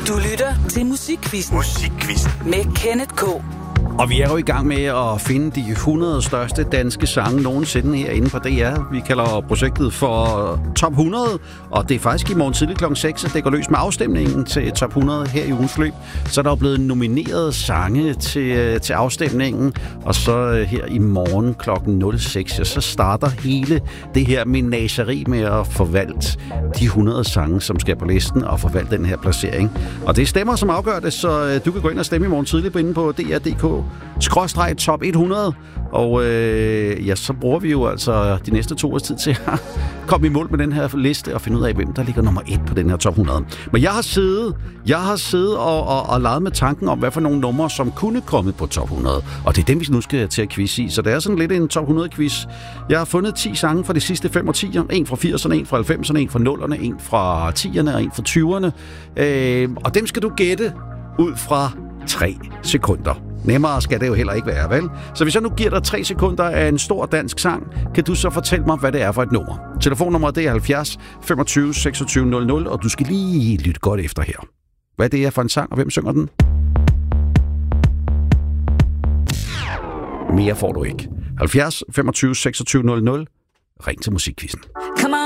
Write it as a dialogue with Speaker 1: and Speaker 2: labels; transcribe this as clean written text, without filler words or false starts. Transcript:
Speaker 1: Du lytter til Musikquizzen. Med Kenneth K.
Speaker 2: Og vi er jo i gang med at finde de 100 største danske sange nogensinde herinde på DR. Vi kalder projektet for Top 100, og det er faktisk i morgen tidlig kl. 6, at det går løs med afstemningen til Top 100 her i ugens løb. Så er der jo blevet nomineret sange til afstemningen, og så her i morgen kl. 06, så starter hele det her menageri med at forvalte de 100 sange, som skal på listen, og forvalte den her placering. Og det stemmer, som afgør det, så du kan gå ind og stemme i morgen tidlig inde på dr.dk/top 100. Og så bruger vi jo altså de næste 2 års tid til at komme i mål med den her liste og finde ud af, hvem der ligger nummer 1 på den her top 100. Men jeg har siddet og leget med tanken om, hvad for nogle numre, som kunne komme på top 100. Og det er dem, vi nu skal til at quiz i. Så det er sådan lidt en top 100-quiz. Jeg har fundet 10 sange fra de sidste 5 årtier. En fra 80'erne, en fra 90'erne, en fra 0'erne, en fra 10'erne og en fra 20'erne. Og dem skal du gætte ud fra 3 sekunder. Nemmere skal det jo heller ikke være, vel? Så hvis jeg nu giver dig 3 sekunder af en stor dansk sang, kan du så fortælle mig, hvad det er for et nummer. Telefonnummeret det er 70 25 26 00, og du skal lige lytte godt efter her. Hvad det er for en sang, og hvem synger den? Mere får du ikke. 70 25 26 00. Ring til Musikquizzen.